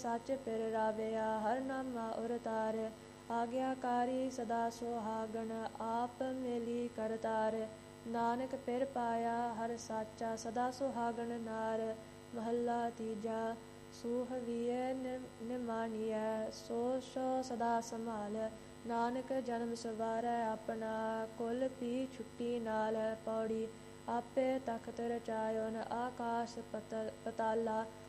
ਸੱਚ ਫਿਰ ਰਾਵਿਆ, ਹਰ ਨਾਮਾ ਉਰਤਾਰ। ਆਗਿਆਕਾਰੀ ਸਦਾ ਸੁਹਾਗਣ, ਆਪ ਮਿਲੀ ਕਰਤਾਰ। ਨਾਨਕ ਫਿਰ ਪਾਇਆ ਹਰ ਸਾਚਾ, ਸਦਾ ਸੁਹਾਗਣ ਨਾਰ। ਮਹੱਲਾ ਤੀਜਾ। ਸੂਹਵੀਐ ਨਿਮਾਣੀਐ, ਸੋ ਸੋ ਸਦਾ ਸੰਭਾਲ। ਨਾਨਕ ਜਨਮ ਸਵਾਰੈ ਆਪਣਾ, ਕੁਲ ਪੀ ਛੁੱਟੀ ਨਾਲ। ਪੌੜੀ। ਆਪੇ ਤਖਤ ਰਚਾਇਓਨ, ਆਕਾਸ ਪਤਾਲਾ।